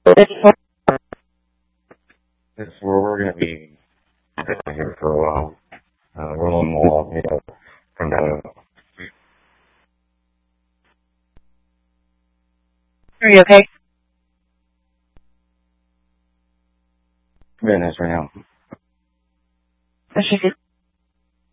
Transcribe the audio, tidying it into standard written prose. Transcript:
It's where we're going to be here for a while. Rolling wall, from the... Are you okay? I'm in this right now. Is she good?